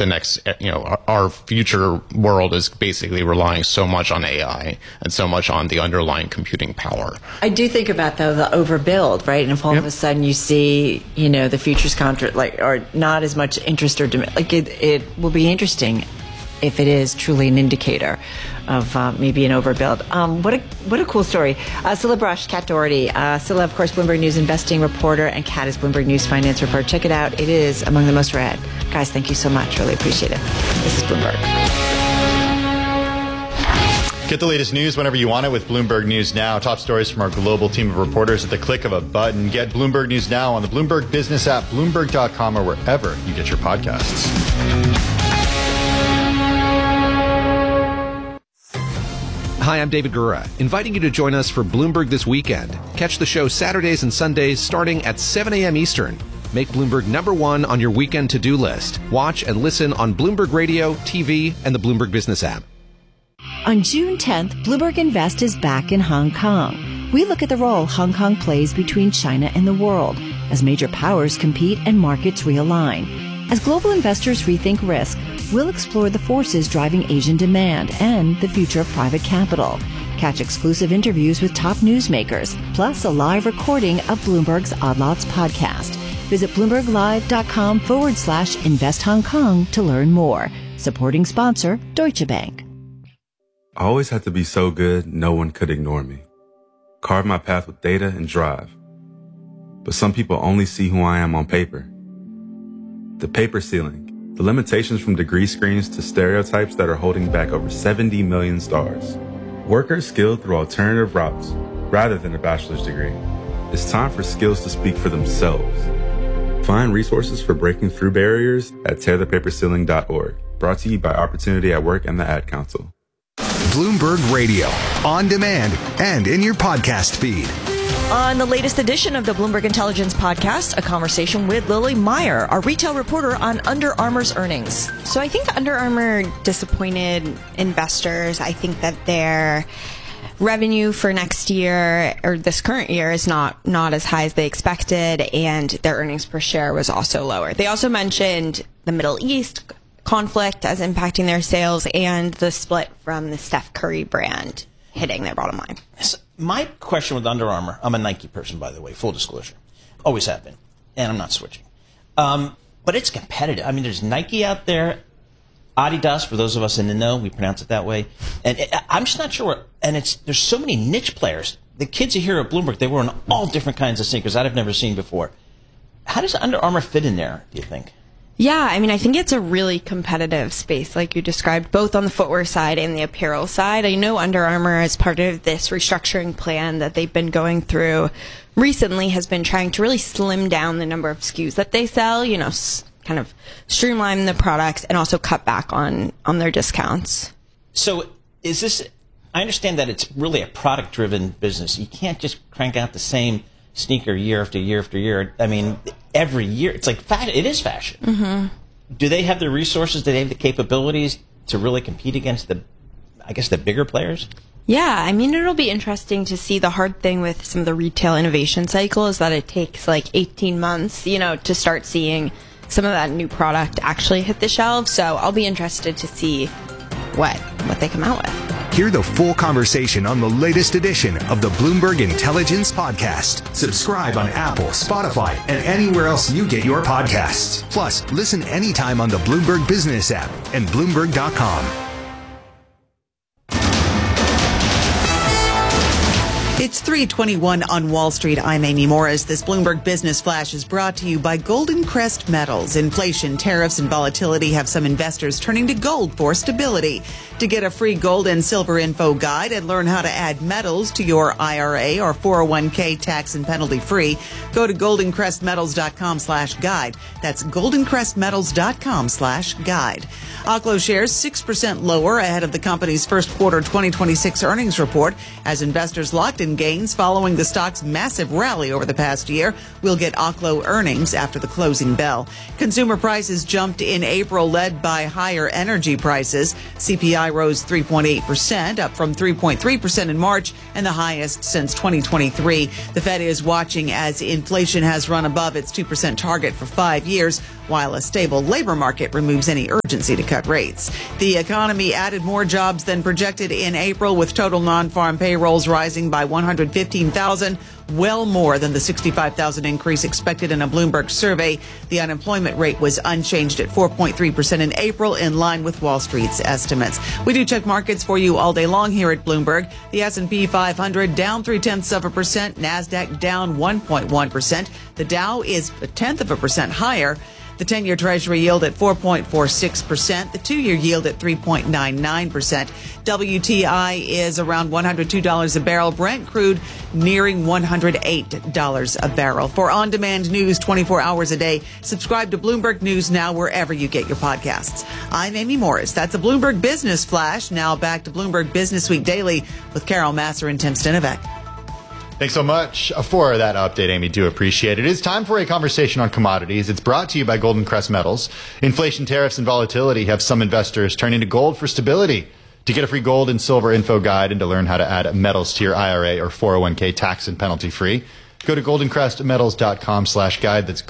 the next, our future world is basically relying so much on AI and so much on the underlying computing power. I do think about, though, the overbuild, right? And if all of a sudden you see, the futures contract, or not as much interest or demand, it will be interesting if it is truly an indicator of maybe an overbuild. What a cool story. Scilla Brush, Kat Doherty. Scilla, of course, Bloomberg News investing reporter, and Kat is Bloomberg News finance reporter. Check it out. It is among the most read. Guys, thank you so much. Really appreciate it. This is Bloomberg. Get the latest news whenever you want it with Bloomberg News Now. Top stories from our global team of reporters at the click of a button. Get Bloomberg News Now on the Bloomberg Business app, Bloomberg.com, or wherever you get your podcasts. Hi, I'm David Gura, inviting you to join us for Bloomberg This Weekend. Catch the show Saturdays and Sundays starting at 7 a.m. Eastern. Make Bloomberg #1 on your weekend to-do list. Watch and listen on Bloomberg Radio, TV, and the Bloomberg Business app. On June 10th, Bloomberg Invest is back in Hong Kong. We look at the role Hong Kong plays between China and the world as major powers compete and markets realign. As global investors rethink risk, we'll explore the forces driving Asian demand and the future of private capital. Catch exclusive interviews with top newsmakers, plus a live recording of Bloomberg's Odd Lots podcast. Visit BloombergLive.com/Invest Hong Kong to learn more. Supporting sponsor, Deutsche Bank. I always had to be so good, no one could ignore me. Carve my path with data and drive. But some people only see who I am on paper. The paper ceiling. The limitations from degree screens to stereotypes that are holding back over 70 million stars. Workers skilled through alternative routes rather than a bachelor's degree. It's time for skills to speak for themselves. Find resources for breaking through barriers at tearthepaperceiling.org. Brought to you by Opportunity at Work and the Ad Council. Bloomberg Radio, on demand and in your podcast feed. On the latest edition of the Bloomberg Intelligence Podcast, a conversation with Lily Meyer, our retail reporter on Under Armour's earnings. So I think Under Armour disappointed investors. I think that their revenue for next year, or this current year, is not as high as they expected, and their earnings per share was also lower. They also mentioned the Middle East conflict as impacting their sales and the split from the Steph Curry brand hitting their bottom line. My question with Under Armour, I'm a Nike person, by the way, full disclosure. Always have been. And I'm not switching. But it's competitive. I mean, there's Nike out there, Adidas, for those of us in the know, we pronounce it that way. And I'm just not sure. And there's so many niche players. The kids here at Bloomberg, they wear all different kinds of sneakers that I've never seen before. How does Under Armour fit in there, do you think? Yeah, I mean, I think it's a really competitive space, like you described, both on the footwear side and the apparel side. I know Under Armour, as part of this restructuring plan that they've been going through recently, has been trying to really slim down the number of SKUs that they sell, kind of streamline the products and also cut back on their discounts. So is this, I understand that it's really a product-driven business. You can't just crank out the same sneaker year after year after year. I mean, every year. It's like it is fashion. Mm-hmm. Do they have the resources? Do they have the capabilities to really compete against the bigger players? Yeah, I mean, it'll be interesting to see. The hard thing with some of the retail innovation cycle is that it takes like 18 months, to start seeing some of that new product actually hit the shelves. So I'll be interested to see what they come out with. Hear the full conversation on the latest edition of the Bloomberg Intelligence Podcast. Subscribe on Apple, Spotify, and anywhere else you get your podcasts. Plus, listen anytime on the Bloomberg Business app and Bloomberg.com. It's 3:21 on Wall Street. I'm Amy Morris. This Bloomberg Business Flash is brought to you by Golden Crest Metals. Inflation, tariffs, and volatility have some investors turning to gold for stability. To get a free gold and silver info guide and learn how to add metals to your IRA or 401k tax and penalty free, go to goldencrestmetals.com/guide. That's goldencrestmetals.com/guide. Oklo shares 6% lower ahead of the company's first quarter 2026 earnings report as investors locked in gains following the stock's massive rally over the past year. We'll get Oklo earnings after the closing bell. Consumer prices jumped in April, led by higher energy prices. CPI rose 3.8%, up from 3.3% in March and the highest since 2023. The Fed is watching as inflation has run above its 2% target for 5 years, while a stable labor market removes any urgency to cut rates. The economy added more jobs than projected in April, with total non-farm payrolls rising by 115,000, well more than the 65,000 increase expected in a Bloomberg survey. The unemployment rate was unchanged at 4.3% in April, in line with Wall Street's estimates. We do check markets for you all day long here at Bloomberg. The S&P 500 down 0.3%, NASDAQ down 1.1%. The Dow is 0.1% higher. The 10-year Treasury yield at 4.46%. The 2-year yield at 3.99%. WTI is around $102 a barrel. Brent crude nearing $108 a barrel. For on-demand news 24 hours a day, subscribe to Bloomberg News Now wherever you get your podcasts. I'm Amy Morris. That's a Bloomberg Business Flash. Now back to Bloomberg Business Week Daily with Carol Massar and Tim Stenovec. Thanks so much for that update, Amy. Do appreciate it. It's time for a conversation on commodities. It's brought to you by Golden Crest Metals. Inflation, tariffs, and volatility have some investors turning to gold for stability. To get a free gold and silver info guide and to learn how to add metals to your IRA or 401k tax and penalty free, go to goldencrestmetals.com/guide. That's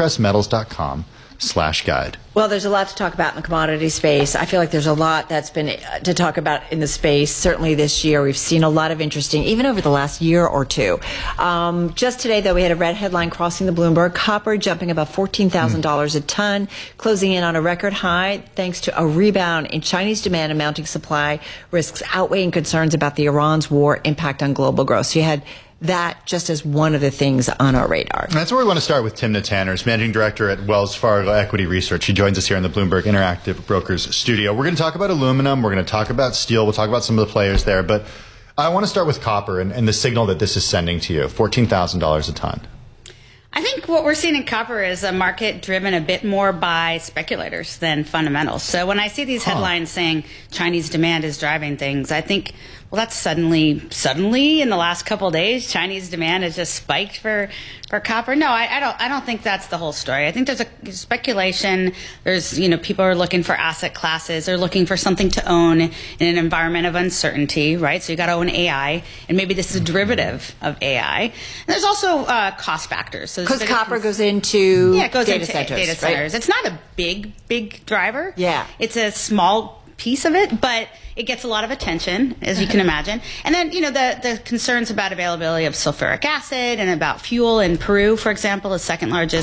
goldencrestmetals.com/guide. Well, there's a lot to talk about in the commodity space. I feel like there's a lot that's been to talk about in the space. Certainly this year, we've seen a lot of interesting, even over the last year or two. Just today, though, we had a red headline crossing the Bloomberg. Copper jumping about $14,000 a ton, closing in on a record high thanks to a rebound in Chinese demand and mounting supply risks outweighing concerns about the Iran's war impact on global growth. So you had that just as one of the things on our radar. That's where we want to start with Timna Tanners, Managing Director at Wells Fargo Equity Research. He joins us here in the Bloomberg Interactive Brokers studio. We're going to talk about aluminum. We're going to talk about steel. We'll talk about some of the players there. But I want to start with copper and the signal that this is sending to you, $14,000 a ton. I think what we're seeing in copper is a market driven a bit more by speculators than fundamentals. So when I see these headlines saying Chinese demand is driving things, I think, well, that's suddenly in the last couple of days, Chinese demand has just spiked for copper. No, I don't think that's the whole story. I think there's a speculation. There's, people are looking for asset classes. They're looking for something to own in an environment of uncertainty, right? So you got to own AI, and maybe this is a derivative of AI. And there's also cost factors. Because copper goes into data centers. Right? It's not a big driver. Yeah. It's a small piece of it, but it gets a lot of attention, as you can imagine. And then, the concerns about availability of sulfuric acid and about fuel in Peru, for example, the second or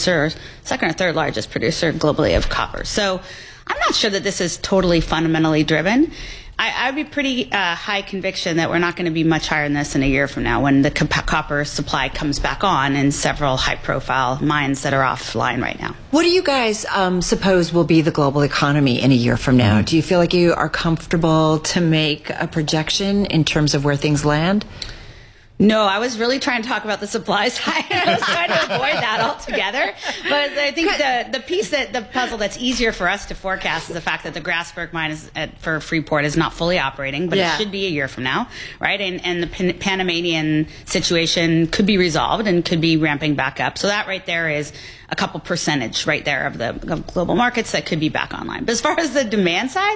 third largest producer globally of copper. So I'm not sure that this is totally fundamentally driven. I'd be pretty high conviction that we're not going to be much higher than this in a year from now when the copper supply comes back on in several high-profile mines that are offline right now. What do you guys suppose will be the global economy in a year from now? Do you feel like you are comfortable to make a projection in terms of where things land? No, I was really trying to talk about the supply side. I was trying to avoid that altogether. But I think the piece the puzzle that's easier for us to forecast is the fact that the Grasberg mine for Freeport is not fully operating, but it should be a year from now, right? And the Panamanian situation could be resolved and could be ramping back up. So that right there is a couple percentage right there of the global markets that could be back online. But as far as the demand side,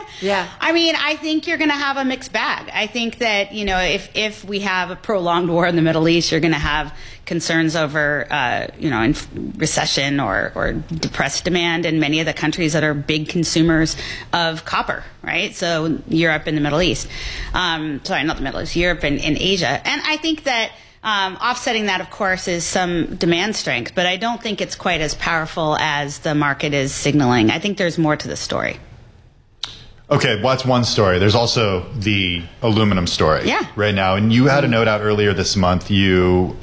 I think you're going to have a mixed bag. I think that, if we have a prolonged war in the Middle East, you're going to have concerns over, recession or depressed demand in many of the countries that are big consumers of copper, right? So Europe and the Middle East. Sorry, not the Middle East, Europe and Asia. And I think that offsetting that, of course, is some demand strength, but I don't think it's quite as powerful as the market is signaling. I think there's more to the story. Okay, well, that's one story. There's also the aluminum story right now. And you had a note out earlier this month. You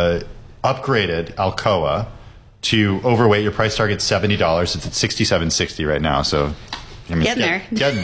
upgraded Alcoa to overweight. Your price target's $70. It's at $67.60 right now. So getting there.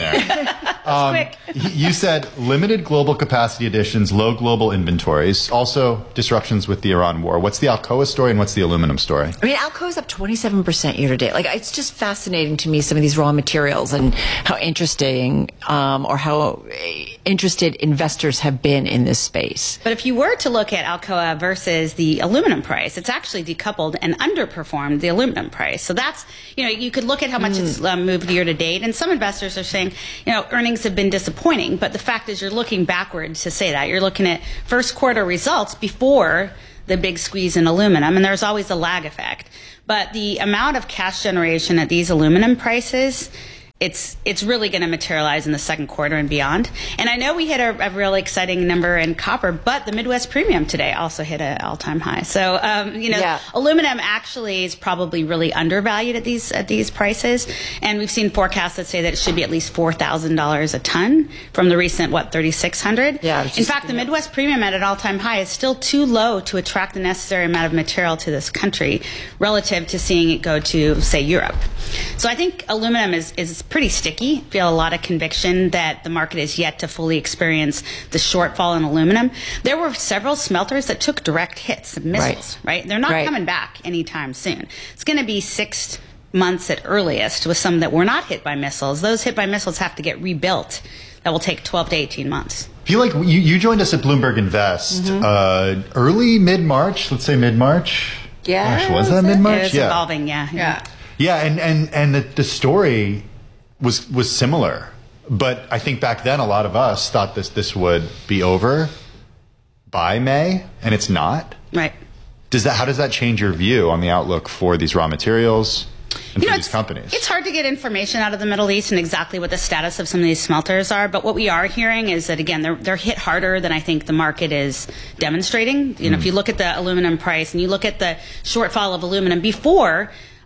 Quick. You said limited global capacity additions, low global inventories, also disruptions with the Iran war. What's the Alcoa story and what's the aluminum story? I mean, Alcoa's up 27% year to date. Like, it's just fascinating to me, some of these raw materials and how interesting or how interested investors have been in this space. But if you were to look at Alcoa versus the aluminum price, it's actually decoupled and underperformed the aluminum price. So that's, you could look at how much it's moved year to date. And some investors are saying, earnings have been disappointing. But the fact is you're looking backwards to say that. You're looking at first quarter results before the big squeeze in aluminum, and there's always a lag effect. But the amount of cash generation at these aluminum prices, it's really going to materialize in the second quarter and beyond. And I know we hit a really exciting number in copper, but the Midwest Premium today also hit an all-time high. So, aluminum actually is probably really undervalued at these prices. And we've seen forecasts that say that it should be at least $4,000 a ton from the recent, $3,600. Yeah. In fact, the Midwest Premium at an all-time high is still too low to attract the necessary amount of material to this country relative to seeing it go to, say, Europe. So I think aluminum is pretty sticky. Feel a lot of conviction that the market is yet to fully experience the shortfall in aluminum. There were several smelters that took direct hits, missiles, right? They're not coming back anytime soon. It's going to be 6 months at earliest with some that were not hit by missiles. Those hit by missiles have to get rebuilt. That will take 12 to 18 months. I feel like you joined us at Bloomberg Invest early, mid-March, let's say mid-March. Yeah. Gosh, was that mid-March? It was evolving, yeah. Yeah, and the story was similar, but I think back then a lot of us thought this would be over by May, and it's not. Right. How does that change your view on the outlook for these raw materials and for these companies? It's hard to get information out of the Middle East and exactly what the status of some of these smelters are, but what we are hearing is that, again, they're hit harder than I think the market is demonstrating. If you look at the aluminum price and you look at the shortfall of aluminum before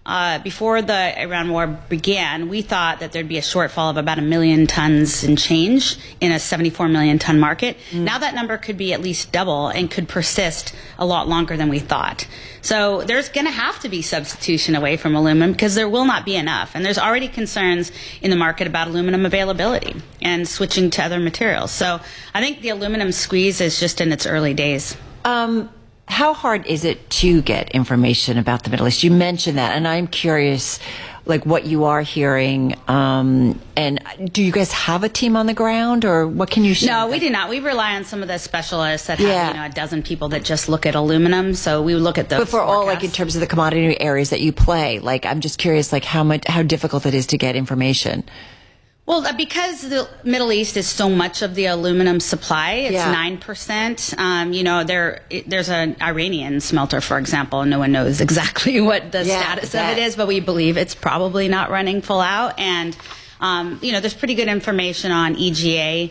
the Iran war began, we thought that there'd be a shortfall of about 1 million tons and change in a 74 million ton market. Now that number could be at least double and could persist a lot longer than we thought. So there's going to have to be substitution away from aluminum because there will not be enough. And there's already concerns in the market about aluminum availability and switching to other materials. So I think the aluminum squeeze is just in its early days. How hard is it to get information about the Middle East? You mentioned that, and I'm curious, like, what you are hearing. And do you guys have a team on the ground, or what can you share? No, we do not. We rely on some of the specialists that have, a dozen people that just look at aluminum. So we look at those. But for all, like, in terms of the commodity areas that you play, like, I'm just curious, like, how difficult it is to get information. Well, because the Middle East is so much of the aluminum supply, it's 9%. There's an Iranian smelter, for example, and no one knows exactly what the status of it is, but we believe it's probably not running full out. And, there's pretty good information on EGA.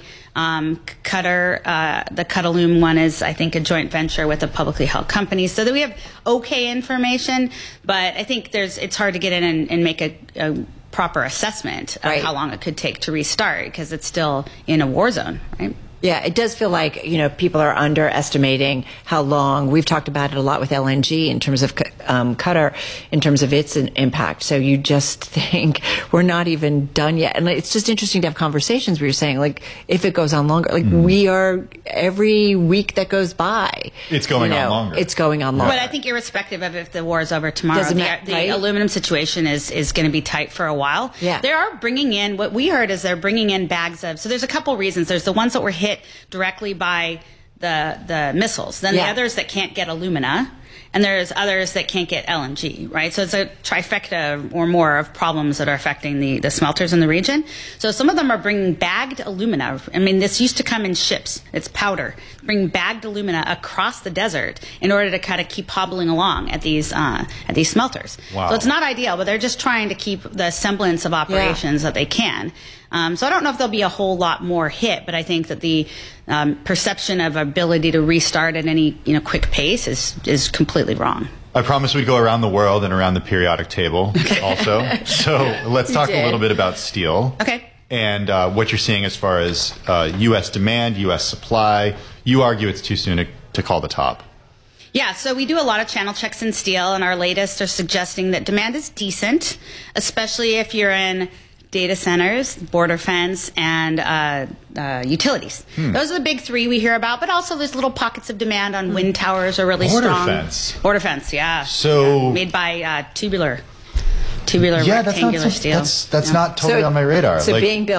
Qatar, the Qatalum one is, I think, a joint venture with a publicly held company. So that we have okay information, but I think it's hard to get in and make a proper assessment of how long it could take to restart because it's still in a war zone, right? Yeah, it does feel like, people are underestimating how long. We've talked about it a lot with LNG in terms of Qatar, in terms of its impact. So you just think we're not even done yet. And it's just interesting to have conversations where you're saying, like, if it goes on longer, like we are, every week that goes by. It's going on longer. It's going on longer. But I think irrespective of if the war is over tomorrow, the aluminum situation is going to be tight for a while. Yeah. They are bringing in, what we heard is they're bringing in bags of, so there's a couple reasons. There's the ones that were hit directly by the missiles. Then the others that can't get alumina, and there's others that can't get LNG, right? So it's a trifecta or more of problems that are affecting the smelters in the region. So some of them are bringing bagged alumina. I mean, this used to come in ships. It's powder. Bring bagged alumina across the desert in order to kind of keep hobbling along at these smelters. Wow. So it's not ideal, but they're just trying to keep the semblance of operations that they can. So I don't know if there'll be a whole lot more hit, but I think that the perception of ability to restart at any quick pace is completely wrong. I promised we'd go around the world and around the periodic table also. So let's talk a little bit about steel. Okay. And what you're seeing as far as U.S. demand, U.S. supply. You argue it's too soon to call the top. Yeah, so we do a lot of channel checks in steel, and our latest are suggesting that demand is decent, especially if you're in data centers, border fence, and utilities. Those are the big three we hear about, but also there's little pockets of demand on wind towers are really strong. Border fence, yeah. So made by tubular rectangular steel. That's not totally on my radar. So being built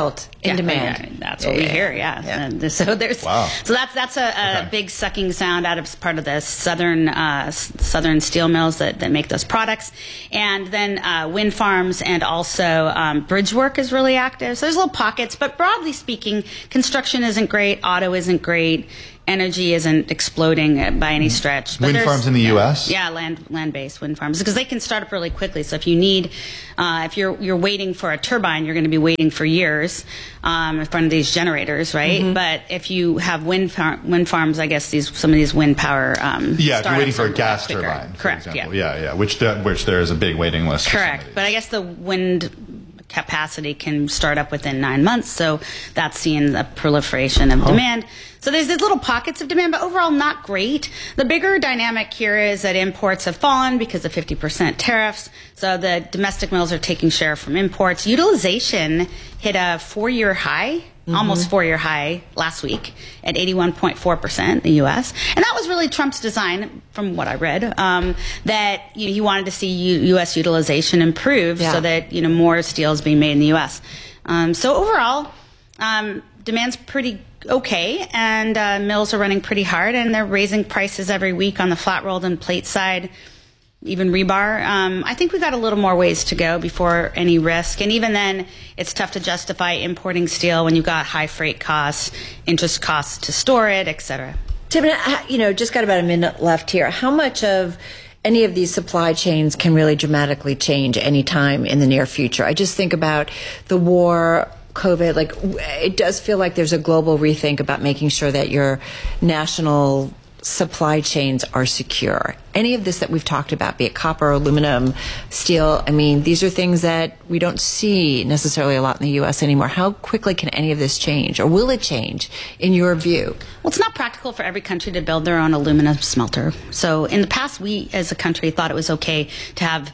in demand. That's what we hear. Yeah. And so there's so that's a big sucking sound out of part of the southern steel mills that make those products, and then wind farms, and also bridge work is really active. So there's little pockets, but broadly speaking, construction isn't great, auto isn't great. Energy isn't exploding by any stretch. But wind farms in the U.S.? Yeah, land-based wind farms, because they can start up really quickly. So if you need, if you're waiting for a turbine, you're going to be waiting for years in front of these generators, right? But if you have wind farms, I guess some of these wind power if you're waiting for a gas turbine, correct? For example. Which there is a big waiting list. Correct, but I guess the wind capacity can start up within 9 months, so that's seeing the proliferation of demand. So there's these little pockets of demand, but overall not great. The bigger dynamic here is that imports have fallen because of 50% tariffs. So the domestic mills are taking share from imports. Utilization hit a 4-year high, almost 4-year high last week at 81.4% in the U.S. And that was really Trump's design, from what I read, that he wanted to see U.S. utilization improve so that more steel is being made in the U.S. So overall, demand's pretty okay, and mills are running pretty hard, and they're raising prices every week on the flat rolled and plate side, even rebar. I think we've got a little more ways to go before any risk, and even then it's tough to justify importing steel when you've got high freight costs, interest costs to store it, etc. Tim, just got about a minute left here. How much of any of these supply chains can really dramatically change any time in the near future? I just think about the war, COVID, it does feel like there's a global rethink about making sure that your national supply chains are secure. Any of this that we've talked about, be it copper, aluminum, steel, these are things that we don't see necessarily a lot in the U.S. anymore. How quickly can any of this change, or will it change, in your view? Well, it's not practical for every country to build their own aluminum smelter. So in the past, we as a country thought it was okay to have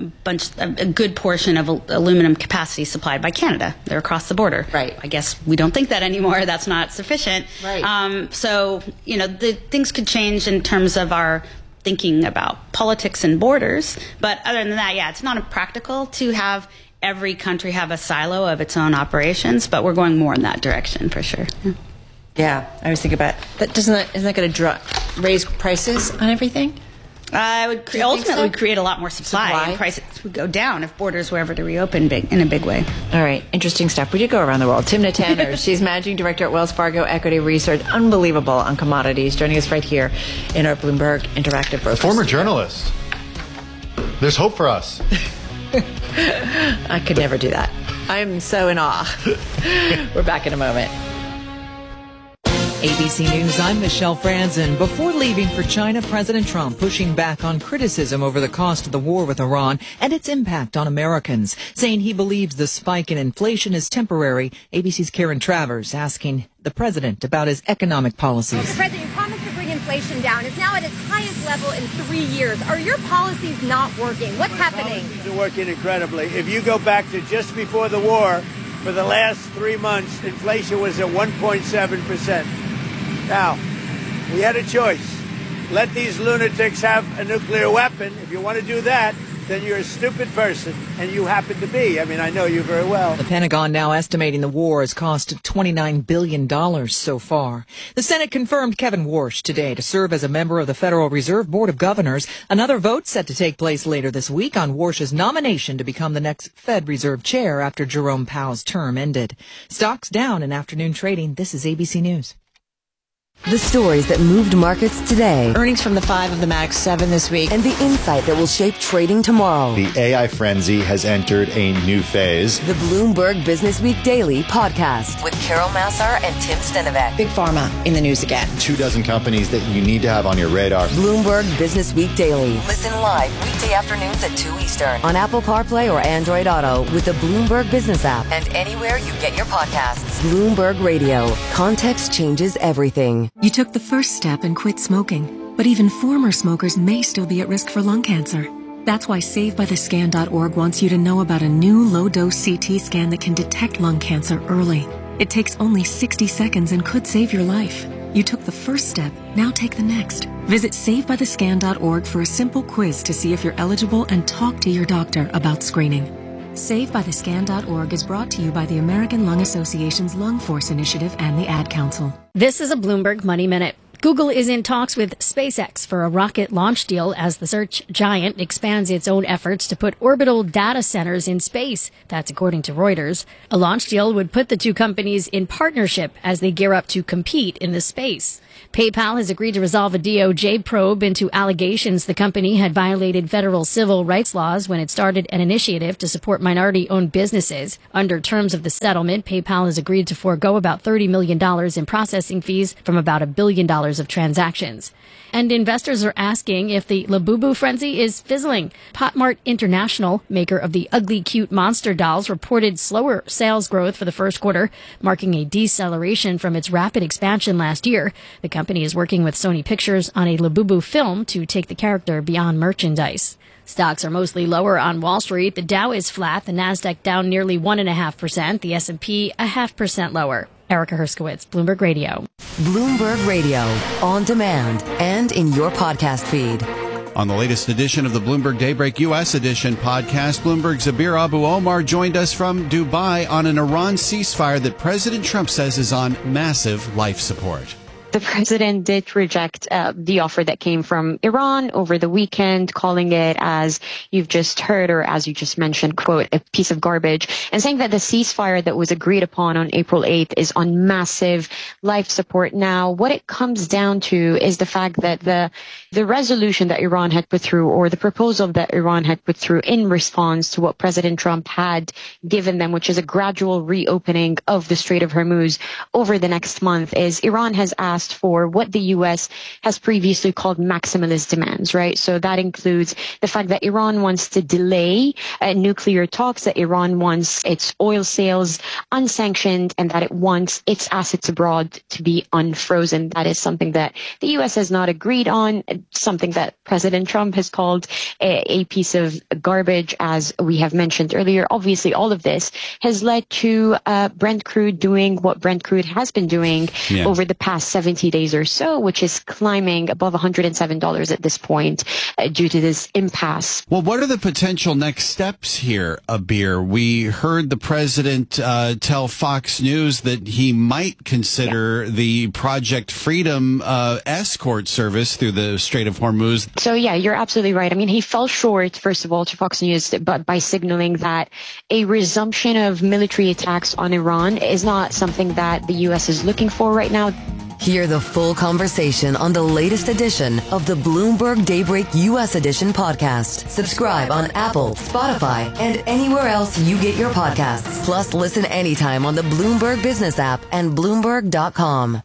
a good portion of aluminum capacity supplied by Canada. They're across the border. Right. I guess we don't think that anymore. That's not sufficient. Right. So, the things could change in terms of our thinking about politics and borders. But other than that, it's not impractical to have every country have a silo of its own operations, but we're going more in that direction for sure. Yeah, I was thinking about that. Isn't that going to raise prices on everything? It would ultimately create a lot more supply, and prices would go down if borders were ever to reopen in a big way. All right, interesting stuff. We did go around the world. Timna Tanner, she's managing director at Wells Fargo Equity Research. Unbelievable on commodities. Joining us right here in our Bloomberg Interactive Brokers. Former journalist. There's hope for us. I could never do that. I'm so in awe. We're back in a moment. ABC News, I'm Michelle Franzen. Before leaving for China, President Trump pushing back on criticism over the cost of the war with Iran and its impact on Americans, saying he believes the spike in inflation is temporary. ABC's Karen Travers asking the president about his economic policies. Mr. President, you promised to bring inflation down. It's now at its highest level in 3 years. Are your policies not working? What's happening? Policies are working incredibly. If you go back to just before the war, for the last 3 months, inflation was at 1.7%. Now, we had a choice. Let these lunatics have a nuclear weapon. If you want to do that, then you're a stupid person, and you happen to be. I know you very well. The Pentagon now estimating the war has cost $29 billion so far. The Senate confirmed Kevin Warsh today to serve as a member of the Federal Reserve Board of Governors. Another vote set to take place later this week on Warsh's nomination to become the next Fed Reserve Chair after Jerome Powell's term ended. Stocks down in afternoon trading. This is ABC News. The stories that moved markets today. Earnings from the 5 of the Max 7 this week. And the insight that will shape trading tomorrow. The AI frenzy has entered a new phase. The Bloomberg Business Week Daily podcast with Carol Massar and Tim Stenovec. Big Pharma in the news again. 24 companies that you need to have on your radar. Bloomberg Business Week Daily. Listen live weekday afternoons at 2 Eastern on Apple CarPlay or Android Auto with the Bloomberg Business app and anywhere you get your podcasts. Bloomberg Radio. Context changes everything. You took the first step and quit smoking, but even former smokers may still be at risk for lung cancer. That's why SaveByTheScan.org wants you to know about a new low-dose CT scan that can detect lung cancer early. It takes only 60 seconds and could save your life. You took the first step, now take the next. Visit SaveByTheScan.org for a simple quiz to see if you're eligible and talk to your doctor about screening. SaveByTheScan.org is brought to you by the American Lung Association's Lung Force Initiative and the Ad Council. This is a Bloomberg Money Minute. Google is in talks with SpaceX for a rocket launch deal as the search giant expands its own efforts to put orbital data centers in space. That's according to Reuters. A launch deal would put the two companies in partnership as they gear up to compete in the space. PayPal has agreed to resolve a DOJ probe into allegations the company had violated federal civil rights laws when it started an initiative to support minority-owned businesses. Under terms of the settlement, PayPal has agreed to forego about $30 million in processing fees from about $1 billion of transactions. And investors are asking if the Labubu frenzy is fizzling. Potmart International, maker of the ugly cute monster dolls, reported slower sales growth for the first quarter, marking a deceleration from its rapid expansion last year. The company is working with Sony Pictures on a Labubu film to take the character beyond merchandise. Stocks are mostly lower on Wall Street. The Dow is flat, the Nasdaq down nearly 1.5%, the S&P 0.5% lower. Erica Herskowitz, Bloomberg Radio. Bloomberg Radio, on demand and in your podcast feed. On the latest edition of the Bloomberg Daybreak U.S. edition podcast, Bloomberg's Abir Abu-Omar joined us from Dubai on an Iran ceasefire that President Trump says is on massive life support. The president did reject the offer that came from Iran over the weekend, calling it, as you've just heard, or as you just mentioned, quote, a piece of garbage, and saying that the ceasefire that was agreed upon on April 8th is on massive life support. Now, what it comes down to is the fact that the resolution that Iran had put through, or the proposal that Iran had put through in response to what President Trump had given them, which is a gradual reopening of the Strait of Hormuz over the next month, is Iran has asked for what the U.S. has previously called maximalist demands, right? So that includes the fact that Iran wants to delay nuclear talks, that Iran wants its oil sales unsanctioned, and that it wants its assets abroad to be unfrozen. That is something that the U.S. has not agreed on, something that President Trump has called a piece of garbage, as we have mentioned earlier. Obviously, all of this has led to Brent crude doing what Brent crude has been doing over the past 70 days or so, which is climbing above $107 at this point due to this impasse. Well, what are the potential next steps here, Abir? We heard the president tell Fox News that he might consider the Project Freedom escort service through the Strait of Hormuz. So, yeah, you're absolutely right. I mean, he fell short, first of all, to Fox News, but by signaling that a resumption of military attacks on Iran is not something that the U.S. is looking for right now. Hear the full conversation on the latest edition of the Bloomberg Daybreak U.S. edition podcast. Subscribe on Apple, Spotify, and anywhere else you get your podcasts. Plus, listen anytime on the Bloomberg Business app and Bloomberg.com.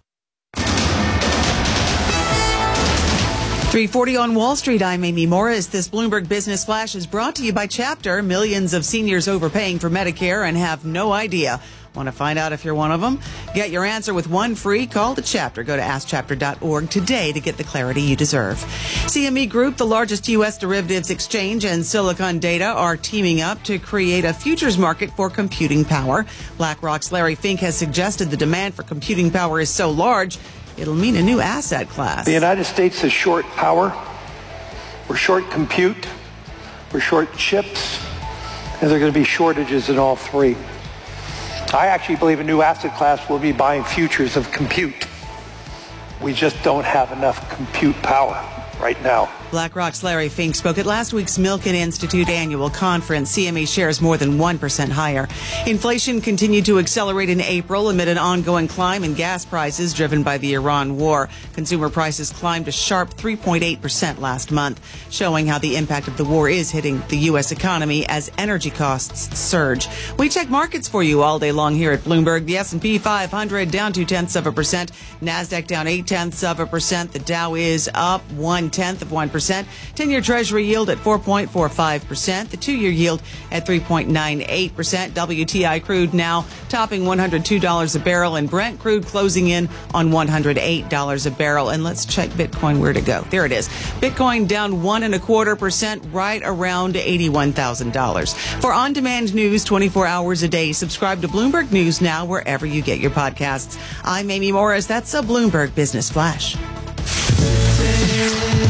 3:40 on Wall Street. I'm Amy Morris. This Bloomberg Business Flash is brought to you by Chapter. Millions of seniors overpaying for Medicare and have no idea. Want to find out if you're one of them? Get your answer with one free call to Chapter. Go to AskChapter.org today to get the clarity you deserve. CME Group, the largest U.S. derivatives exchange, and Silicon Data are teaming up to create a futures market for computing power. BlackRock's Larry Fink has suggested the demand for computing power is so large, it'll mean a new asset class. The United States is short power. We're short compute. We're short chips. And there are going to be shortages in all three. I actually believe a new asset class will be buying futures of compute. We just don't have enough compute power right now. BlackRock's Larry Fink spoke at last week's Milken Institute annual conference. CME shares more than 1% higher. Inflation continued to accelerate in April amid an ongoing climb in gas prices driven by the Iran war. Consumer prices climbed a sharp 3.8% last month, showing how the impact of the war is hitting the U.S. economy as energy costs surge. We check markets for you all day long here at Bloomberg. The S&P 500 down 0.2%. NASDAQ down 0.8%. The Dow is up 0.1%. 10-year Treasury yield at 4.45%. The 2-year yield at 3.98%. WTI crude now topping $102 a barrel, and Brent crude closing in on $108 a barrel. And let's check Bitcoin where to go. There it is. Bitcoin down 1.25%, right around $81,000. For on-demand news 24 hours a day, subscribe to Bloomberg News Now wherever you get your podcasts. I'm Amy Morris. That's a Bloomberg Business Flash.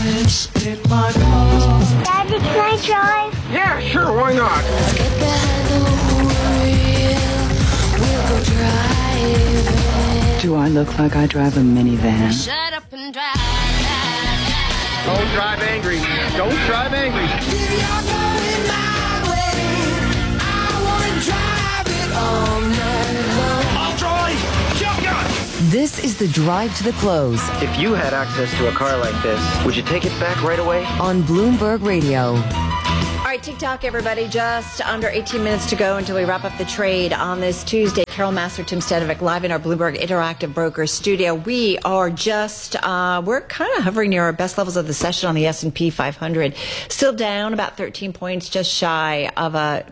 Daddy, can I drive? Yeah, sure, why not? I look like I drive a minivan. Shut up and drive. Don't drive angry. Don't drive angry. I'll drive. Shotgun. This is the drive to the close. If you had access to a car like this, would you take it back right away? On Bloomberg Radio. All right, TikTok, everybody. Just under 18 minutes to go until we wrap up the trade on this Tuesday. Carol Master, Tim Stanovic, live in our Bloomberg Interactive Brokers studio. We are just, we're kind of hovering near our best levels of the session on the S&P 500. Still down about 13 points, just shy of a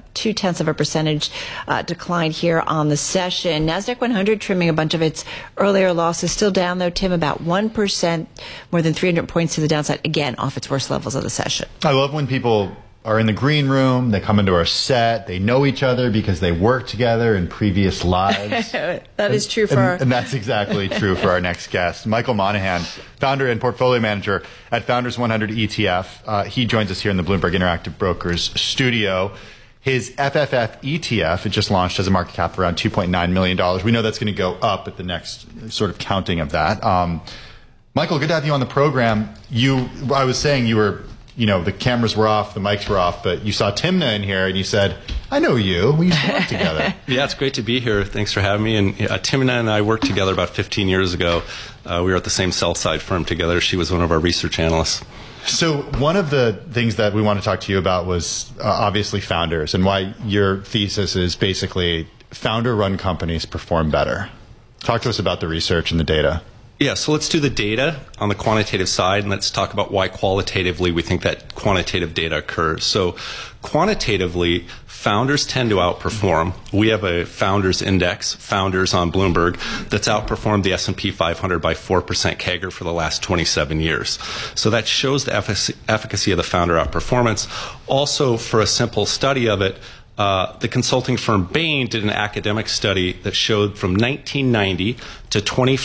0.2% decline here on the session. NASDAQ 100 trimming a bunch of its earlier losses. Still down, though, Tim, about 1%, more than 300 points to the downside, again, off its worst levels of the session. I love when people are in the green room, they come into our set, they know each other because they worked together in previous lives. That is true for our... And that's exactly true for our next guest. Michael Monahan, founder and portfolio manager at Founders 100 ETF. He joins us here in the Bloomberg Interactive Brokers studio. His FFF ETF, it just launched, has a market cap of around $2.9 million. We know that's going to go up at the next sort of counting of that. Michael, good to have you on the program. I was saying you were... the cameras were off, the mics were off, but you saw Timna in here and you said, I know you. We used to work together. Yeah, it's great to be here. Thanks for having me. And Timna and I worked together about 15 years ago. We were at the same sell-side firm together. She was one of our research analysts. So one of the things that we want to talk to you about was obviously founders and why your thesis is basically founder-run companies perform better. Talk to us about the research and the data. Yeah, so let's do the data on the quantitative side, and let's talk about why qualitatively we think that quantitative data occurs. So quantitatively, founders tend to outperform. We have a founders index, founders on Bloomberg, that's outperformed the S&P 500 by 4% CAGR for the last 27 years. So that shows the efficacy of the founder outperformance. Also, for a simple study of it, the consulting firm Bain did an academic study that showed from 1990 to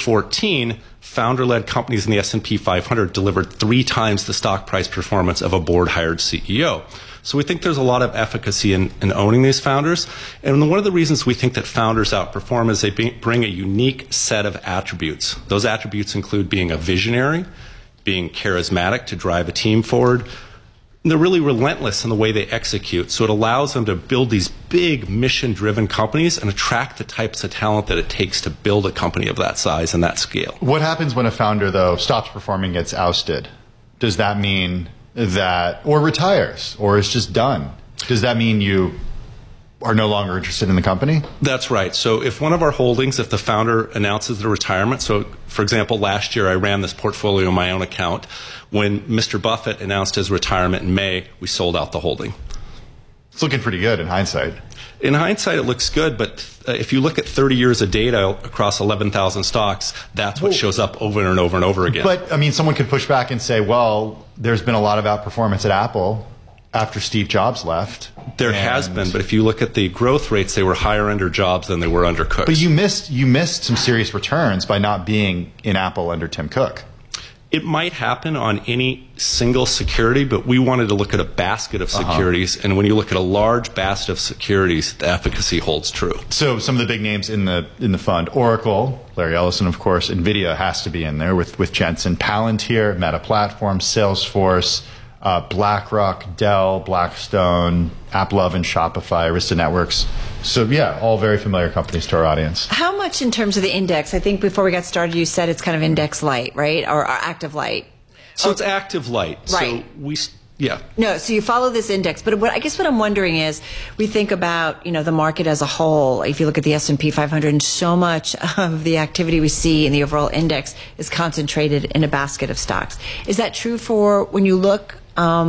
2014, founder-led companies in the S&P 500 delivered 3 times the stock price performance of a board-hired CEO. So we think there's a lot of efficacy in owning these founders. And one of the reasons we think that founders outperform is they bring a unique set of attributes. Those attributes include being a visionary, being charismatic to drive a team forward. And they're really relentless in the way they execute. So it allows them to build these big mission-driven companies and attract the types of talent that it takes to build a company of that size and that scale. What happens when a founder, though, stops performing, gets ousted? Does that mean that, or retires, or is just done? Does that mean you are no longer interested in the company? That's right. So if one of our holdings, if the founder announces their retirement, so for example, last year I ran this portfolio on my own account. When Mr. Buffett announced his retirement in May, we sold out the holding. It's looking pretty good in hindsight. In hindsight, it looks good, but if you look at 30 years of data across 11,000 stocks, that's what shows up over and over and over again. But, I mean, someone could push back and say, well, there's been a lot of outperformance at Apple after Steve Jobs left. There has been, but if you look at the growth rates, they were higher under Jobs than they were under Cook. But you missed some serious returns by not being in Apple under Tim Cook. It might happen on any single security, but we wanted to look at a basket of securities, and when you look at a large basket of securities, the efficacy holds true. So some of the big names in the fund, Oracle, Larry Ellison, of course, NVIDIA has to be in there with Jensen, Palantir, Meta Platforms, Salesforce, BlackRock, Dell, Blackstone, AppLovin, and Shopify, Arista Networks. So, yeah, all very familiar companies to our audience. How much in terms of the index? I think before we got started, you said it's kind of index light, right? Or active light. So it's active light. Right. So yeah. No, so you follow this index. But I guess what I'm wondering is, we think about, the market as a whole. If you look at the S&P 500, and so much of the activity we see in the overall index is concentrated in a basket of stocks. Is that true for when you look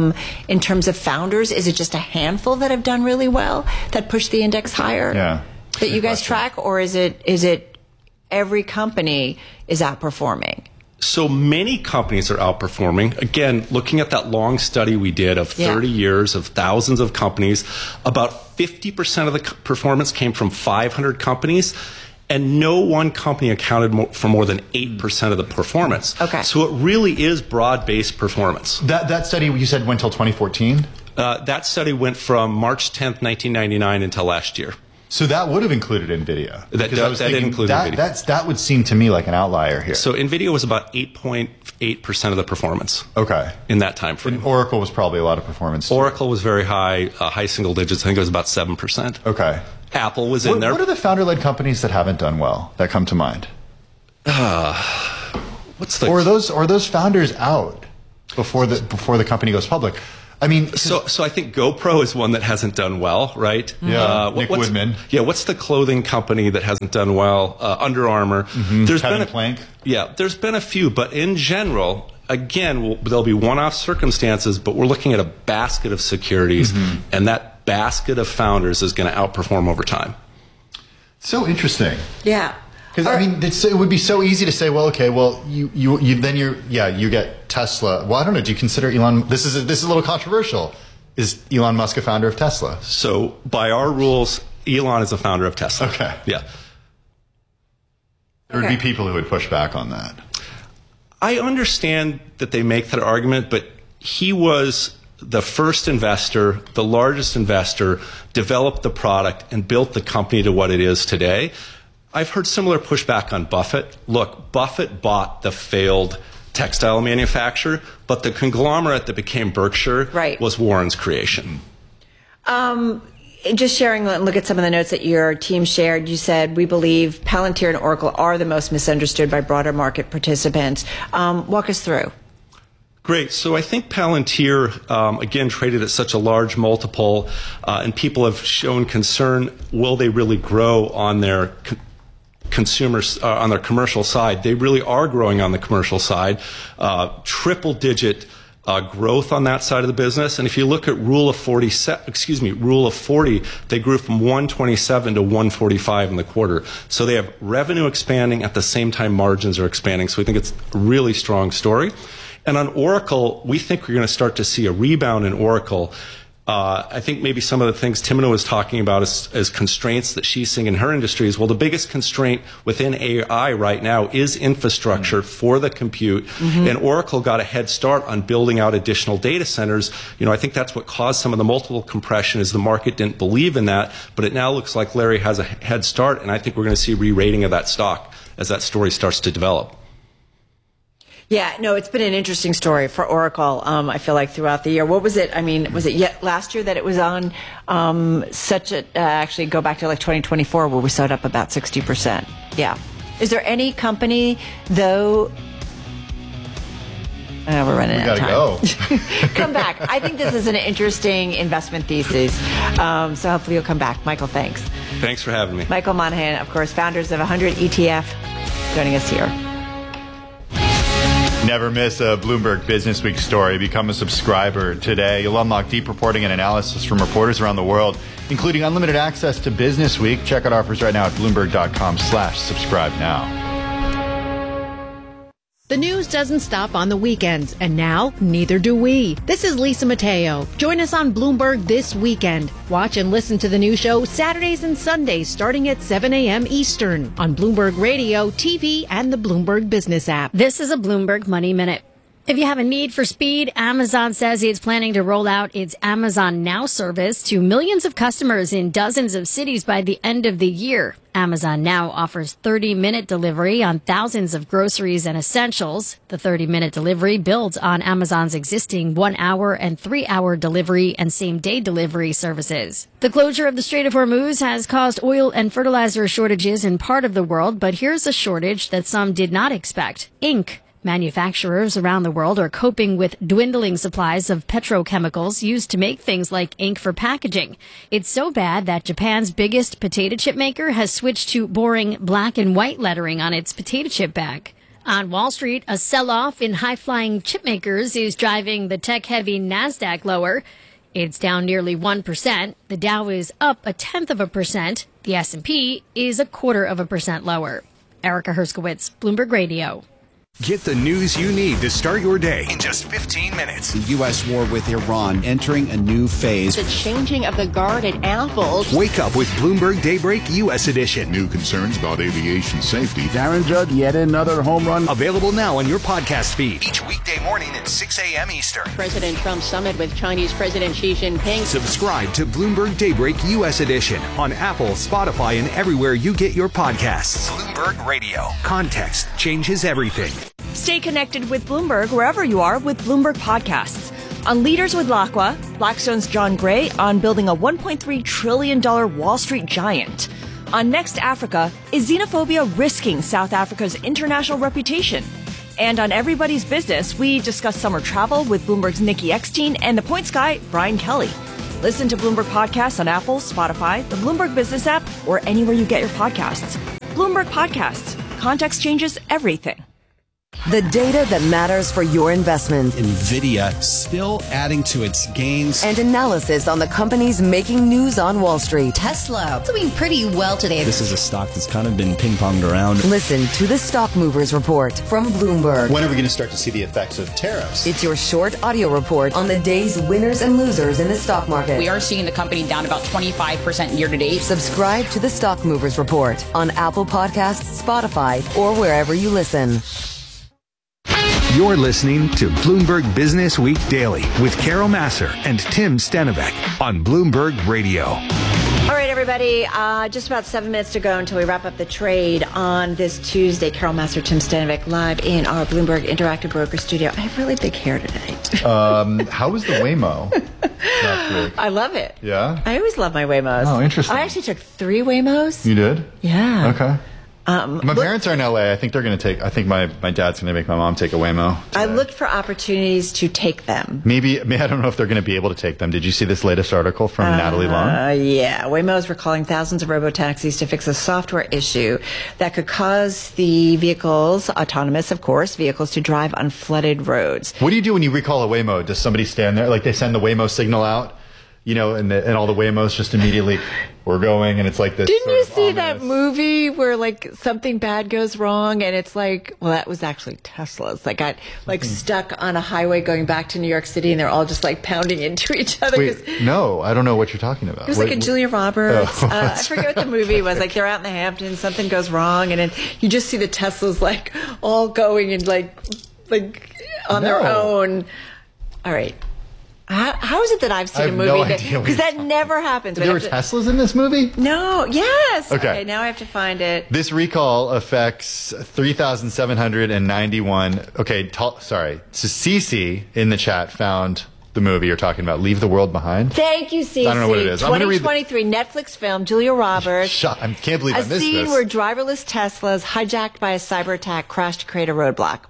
in terms of founders? Is it just a handful that have done really well that push the index higher? Yeah. That you guys track, or is it every company is outperforming? So many companies are outperforming. Again, looking at that long study we did of 30 years of thousands of companies, about 50% of the performance came from 500 companies. And no one company accounted for more than 8% of the performance. Okay. So it really is broad-based performance. That study you said went till 2014? That study went from March 10th, 1999 until last year. So that would have included NVIDIA. That did include NVIDIA. That would seem to me like an outlier here. So NVIDIA was about 8.8% of the performance. Okay. In that time frame. And Oracle was probably a lot of performance too. Oracle was very high, high single digits. I think it was about 7%. Okay. Apple was in there. What are the founder-led companies that haven't done well that come to mind? Or are those founders out before the company goes public? I mean, so I think GoPro is one that hasn't done well, right? Yeah, Nick Woodman. Yeah, what's the clothing company that hasn't done well? Under Armour. Mm-hmm. Kevin Plank. Yeah, there's been a few, but in general, again, there'll be one-off circumstances, but we're looking at a basket of securities, and that basket of founders is going to outperform over time. So interesting. Yeah. Because I mean, it would be so easy to say, well, okay, well, you get Tesla. Well, I don't know. Do you consider Elon? This is a little controversial. Is Elon Musk a founder of Tesla? So by our rules, Elon is a founder of Tesla. Okay. Yeah. There would be people who would push back on that. I understand that they make that argument, but he was the first investor, the largest investor, developed the product and built the company to what it is today. I've heard similar pushback on Buffett. Look, Buffett bought the failed textile manufacturer, but the conglomerate that became Berkshire was Warren's creation. Just sharing, look at some of the notes that your team shared. You said, we believe Palantir and Oracle are the most misunderstood by broader market participants. Walk us through. Great. So I think Palantir, again, traded at such a large multiple, and people have shown concern, will they really grow on their consumers on their commercial side? They really are growing on the commercial side, triple-digit growth on that side of the business. And if you look at Rule of 40, they grew from 127 to 145 in the quarter. So they have revenue expanding at the same time margins are expanding. So we think it's a really strong story. And on Oracle, we think we're going to start to see a rebound in Oracle. I think maybe some of the things Timna was talking about as constraints that she's seeing in her industries. Well, the biggest constraint within AI right now is infrastructure for the compute. And Oracle got a head start on building out additional data centers. I think that's what caused some of the multiple compression is the market didn't believe in that. But it now looks like Larry has a head start, and I think we're going to see re-rating of that stock as that story starts to develop. Yeah, no, it's been an interesting story for Oracle, I feel like, throughout the year. What was it? I mean, was it yet last year that it was on actually go back to like 2024 where we saw it up about 60%? Yeah. Is there any company, though... we're running out of time. We gotta go. Come back. I think this is an interesting investment thesis. So hopefully you'll come back. Michael, thanks. Thanks for having me. Michael Monahan, of course, founders of 100 ETF, joining us here. Never miss a Bloomberg Business Week story. Become a subscriber today. You'll unlock deep reporting and analysis from reporters around the world, including unlimited access to Business Week. Check out offers right now at Bloomberg.com/subscribe now. The news doesn't stop on the weekends, and now neither do we. This is Lisa Mateo. Join us on Bloomberg this weekend. Watch and listen to the new show Saturdays and Sundays starting at 7 a.m. Eastern on Bloomberg Radio, TV, and the Bloomberg Business app. This is a Bloomberg Money Minute. If you have a need for speed, Amazon says it's planning to roll out its Amazon Now service to millions of customers in dozens of cities by the end of the year. Amazon Now offers 30-minute delivery on thousands of groceries and essentials. The 30-minute delivery builds on Amazon's existing 1-hour and 3-hour delivery and same-day delivery services. The closure of the Strait of Hormuz has caused oil and fertilizer shortages in part of the world, but here's a shortage that some did not expect: ink. Manufacturers around the world are coping with dwindling supplies of petrochemicals used to make things like ink for packaging. It's so bad that Japan's biggest potato chip maker has switched to boring black and white lettering on its potato chip bag. On Wall Street, a sell-off in high-flying chip makers is driving the tech-heavy NASDAQ lower. It's down nearly 1%. The Dow is up 0.1%. The S&P is 0.25% lower. Erica Herskowitz, Bloomberg Radio. Get the news you need to start your day in just 15 minutes. The U.S. war with Iran entering a new phase. The changing of the guard at Apple. Wake up with Bloomberg Daybreak U.S. Edition. New concerns about aviation safety. Aaron Judge, yet another home run. Available now on your podcast feed. Each weekday morning at 6 a.m. Eastern. President Trump summit with Chinese President Xi Jinping. Subscribe to Bloomberg Daybreak U.S. Edition on Apple, Spotify, and everywhere you get your podcasts. Bloomberg Radio. Context changes everything. Stay connected with Bloomberg wherever you are with Bloomberg Podcasts. On Leaders with Lacqua, Blackstone's John Gray on building a $1.3 trillion Wall Street giant. On Next Africa, is xenophobia risking South Africa's international reputation? And on Everybody's Business, we discuss summer travel with Bloomberg's Nikki Eckstein and the Points guy, Brian Kelly. Listen to Bloomberg Podcasts on Apple, Spotify, the Bloomberg Business app, or anywhere you get your podcasts. Bloomberg Podcasts. Context changes everything. The data that matters for your investment. NVIDIA still adding to its gains. And analysis on the companies making news on Wall Street. Tesla doing pretty well today. This is a stock that's kind of been ping-ponged around. Listen to the Stock Movers Report from Bloomberg. When are we going to start to see the effects of tariffs? It's your short audio report on the day's winners and losers in the stock market. We are seeing the company down about 25% year to date. Subscribe to the Stock Movers Report on Apple Podcasts, Spotify, or wherever you listen. You're listening to Bloomberg Business Week Daily with Carol Massar and Tim Stenovec on Bloomberg Radio. All right, everybody, just about 7 minutes to go until we wrap up the trade on this Tuesday. Carol Massar, Tim Stenovec, live in our Bloomberg Interactive Broker studio. I have really big hair today. How was the Waymo last week? I love it. Yeah? I always love my Waymos. Oh, interesting. I actually took 3 Waymos. You did? Yeah. Okay. My parents are in LA. I think they're going to take. I think my dad's going to make my mom take a Waymo. I looked for opportunities to take them. Maybe I don't know if they're going to be able to take them. Did you see this latest article from Natalie Long? Yeah. Waymos were calling thousands of robo-taxis to fix a software issue that could cause the vehicles, autonomous, of course, vehicles to drive on flooded roads. What do you do when you recall a Waymo? Does somebody stand there? Like they send the Waymo signal out? You know, and all the Waymos just immediately, we're going, and it's like this. Didn't you see that movie where like something bad goes wrong, and it's like, well, that was actually Teslas that got like stuck on a highway going back to New York City, and they're all just like pounding into each other. Wait, no, I don't know what you're talking about. It was like a Julia Roberts. Oh, I forget what the movie was. Like they're out in the Hamptons, something goes wrong, and then you just see the Teslas like all going and like on their own. All right. How is it that I've seen a movie because that never happens? There were Teslas in this movie? No. Yes. Okay. Now I have to find it. This recall affects 3,791. Okay. Sorry. So Cece in the chat found the movie you're talking about, Leave the World Behind. Thank you, Cece. I don't know what it is. 2023 Netflix film, Julia Roberts. I can't believe I missed this. A scene where driverless Teslas hijacked by a cyber attack crash to create a roadblock.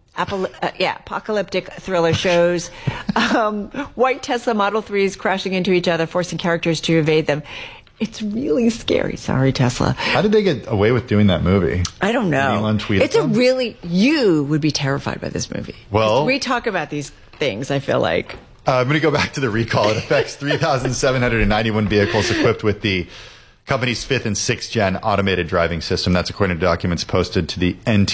Apocalyptic thriller shows white Tesla Model 3s crashing into each other, forcing characters to evade them. It's really scary. Sorry, Tesla. How did they get away with doing that movie? I don't know. Elon tweeted it's a really, you would be terrified by this movie. Well, we talk about these things, I feel like. I'm going to go back to the recall. It affects 3,791 vehicles equipped with the company's 5th and 6th gen automated driving system. That's according to documents posted to the